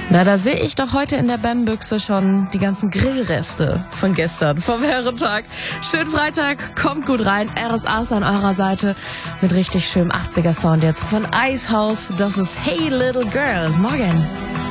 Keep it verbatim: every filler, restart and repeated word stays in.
Na, da sehe ich doch heute in der B A M-Büchse schon die ganzen Grillreste von gestern, vom Herrentag. Schönen Freitag, kommt gut rein. R S A ist an eurer Seite mit richtig schönem achtziger Sound jetzt von Icehouse. Das ist Hey Little Girl. Morgen.